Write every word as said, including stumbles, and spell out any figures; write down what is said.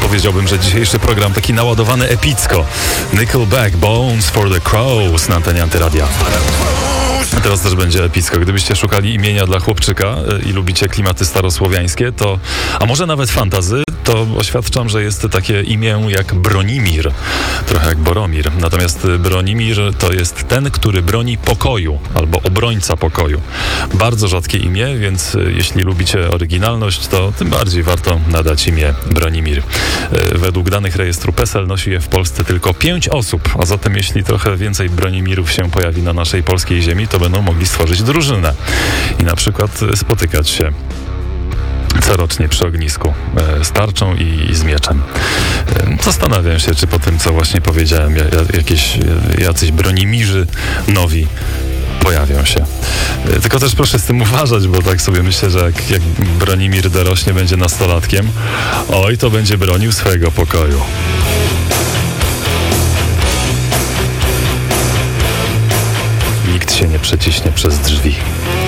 powiedziałbym, że dzisiejszy program taki naładowany epicko. Nickelback, Bones for the Crows na antenie Antyradia. A teraz też będzie epicko. Gdybyście szukali imienia dla chłopczyka i lubicie klimaty starosłowiańskie, to, a może nawet fantazy, to oświadczam, że jest takie imię jak Bronimir. Trochę jak Boromir. Natomiast Bronimir to jest ten, który broni pokoju, albo obrońca pokoju. Bardzo rzadkie imię, więc jeśli lubicie oryginalność, to tym bardziej warto nadać imię Bronimir. Według danych rejestru PESEL nosi je w Polsce tylko pięć osób, a zatem jeśli trochę więcej Bronimirów się pojawi na naszej polskiej ziemi, to będą mogli stworzyć drużynę i na przykład spotykać się corocznie przy ognisku e, z tarczą i, i z mieczem. E, zastanawiam się, czy po tym, co właśnie powiedziałem, ja, jakieś e, jacyś Bronimirzy nowi pojawią się. E, tylko też proszę z tym uważać, bo tak sobie myślę, że jak, jak Bronimir dorośnie, będzie nastolatkiem, oj, to będzie bronił swojego pokoju. Nikt się nie przeciśnie przez drzwi.